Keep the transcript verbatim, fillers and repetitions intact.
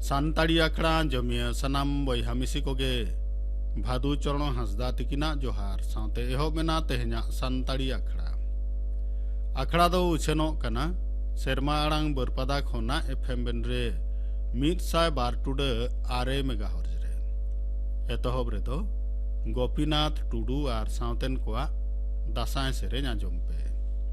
सानताड़ी आखड़ा जमिया सनाम बयहा मिसी कोगे भादु चरण हांसदा तिकिना जोहार सावते एहो मेना तेहना सानताड़ी आखड़ा आखड़ा दो उछेनो कना सेरमा आड़ांग बरपदा खोना एफएम बेनरे मीट साय बार टुडे आरे मेगाहर्ज रे एतहब रे दो गोपीनाथ टुडू आर सावतेन कोआ दासाय सेरेñ आंजम पे।